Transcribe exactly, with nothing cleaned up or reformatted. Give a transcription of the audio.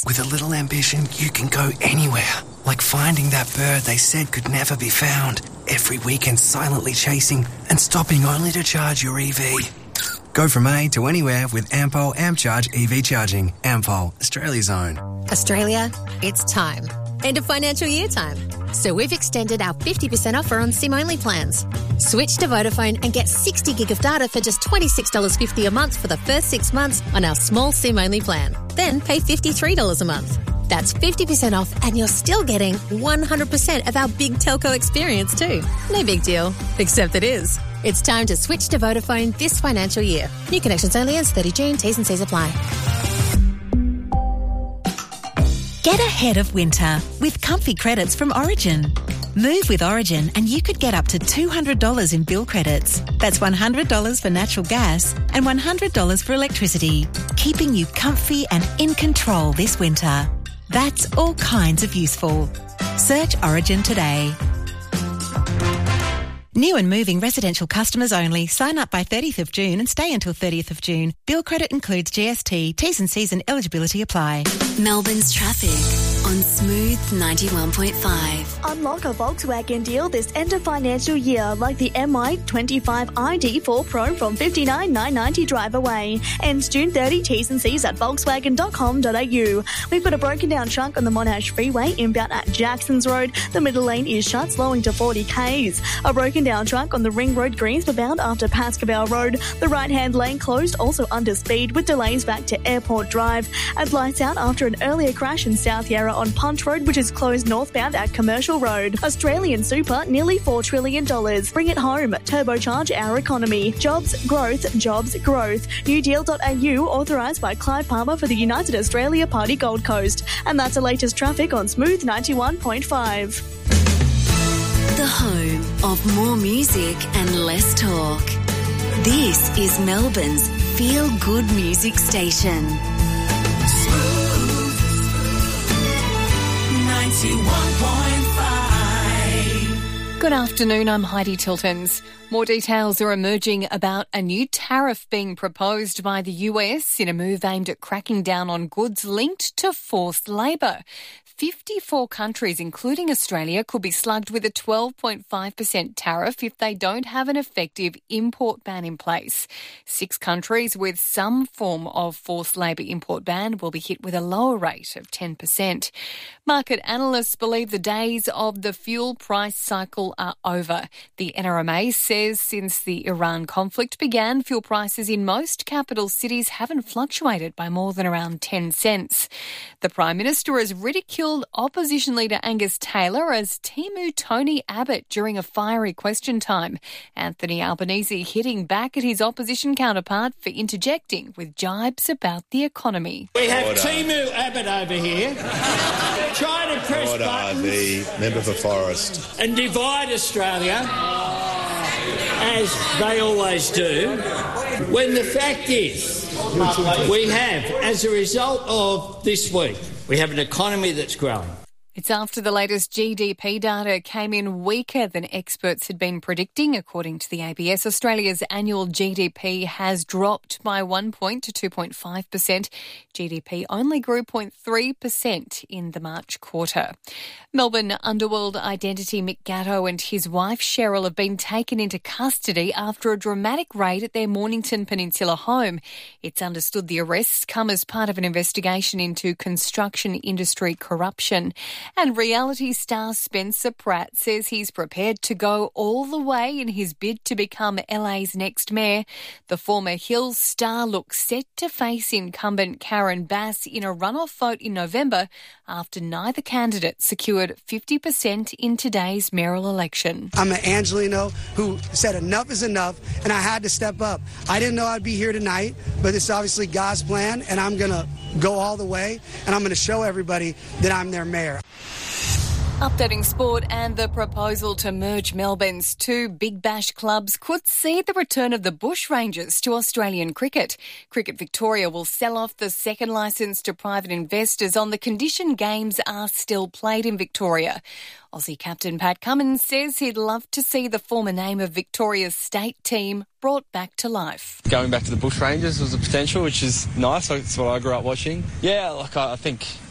dreams. With a little ambition, you can go anywhere. Like finding that bird they said could never be found. Every weekend silently chasing and stopping only to charge your E V. Go from A to anywhere with Ampol AmpCharge E V charging. Ampol, Australia's own. Australia, it's time. End of financial year time. So we've extended our fifty percent offer on SIM-only plans. Switch to Vodafone and get sixty gig of data for just twenty-six dollars fifty a month for the first six months on our small SIM-only plan. Then pay fifty-three dollars a month. That's fifty percent off and you're still getting one hundred percent of our big telco experience too. No big deal, except it is. It's time to switch to Vodafone this financial year. New connections only ends thirtieth of June. T's and C's apply. Get ahead of winter with comfy credits from Origin. Move with Origin and you could get up to two hundred dollars in bill credits. That's one hundred dollars for natural gas and one hundred dollars for electricity, keeping you comfy and in control this winter. That's all kinds of useful. Search Origin today. New and moving residential customers only. Sign up by thirtieth of June and stay until thirtieth of June. Bill credit includes G S T. T's and C's and eligibility apply. Melbourne's traffic on Smooth ninety-one point five. Unlock a Volkswagen deal this end of financial year, like the M I twenty-five I D four Pro from fifty-nine thousand nine hundred ninety drive away. Ends June thirtieth. T's and C's at volkswagen dot com dot a u. We've got a broken down trunk on the Monash Freeway inbound at Jacksons Road. The middle lane is shut, slowing to forty k's. A broken down trunk on the Ring Road Greensboro bound after Pascobel Road. The right-hand lane closed, also under speed, with delays back to Airport Drive. And lights out after an earlier crash in South Yarra on Punch Road, which is closed northbound at Commercial Road. Australian Super, nearly four trillion dollars. Bring it home. Turbocharge our economy. Jobs, growth, jobs, growth. new deal dot a u, authorised by Clive Palmer for the United Australia Party Gold Coast. And that's the latest traffic on Smooth ninety-one point five. The home of more music and less talk. This is Melbourne's feel-good music station. Smooth ninety-one point five. Good afternoon, I'm Heidi Tiltons. More details are emerging about a new tariff being proposed by the U S in a move aimed at cracking down on goods linked to forced labour. fifty-four countries, including Australia, could be slugged with a twelve point five percent tariff if they don't have an effective import ban in place. Six countries with some form of forced labour import ban will be hit with a lower rate of ten percent. Market analysts believe the days of the fuel price cycle are over. The N R M A says since the Iran conflict began, fuel prices in most capital cities haven't fluctuated by more than around ten cents. The Prime Minister has ridiculed opposition leader Angus Taylor as Timu Tony Abbott during a fiery question time. Anthony Albanese hitting back at his opposition counterpart for interjecting with jibes about the economy. We have Order. Timu Abbott over here trying to press Order, buttons the member for Forest, and divide Australia, as they always do, when the fact is we have, as a result of this week, we have an economy that's growing. It's after the latest G D P data came in weaker than experts had been predicting. According to the A B S, Australia's annual G D P has dropped by one point to two point five percent. G D P only grew zero point three percent in the March quarter. Melbourne underworld identity Mick Gatto and his wife Cheryl have been taken into custody after a dramatic raid at their Mornington Peninsula home. It's understood the arrests come as part of an investigation into construction industry corruption. And reality star Spencer Pratt says he's prepared to go all the way in his bid to become L A's next mayor. The former Hills star looks set to face incumbent Karen Bass in a runoff vote in November after neither candidate secured fifty percent in today's mayoral election. I'm an Angelino who said enough is enough, and I had to step up. I didn't know I'd be here tonight, but it's obviously God's plan, and I'm going to go all the way, and I'm going to show everybody that I'm their mayor. Updating sport, and the proposal to merge Melbourne's two Big Bash clubs could see the return of the Bushrangers to Australian cricket. Cricket Victoria will sell off the second licence to private investors on the condition games are still played in Victoria. Aussie captain Pat Cummins says he'd love to see the former name of Victoria's state team brought back to life. Going back to the Bushrangers was a potential, which is nice. That's what I grew up watching. Yeah, like I think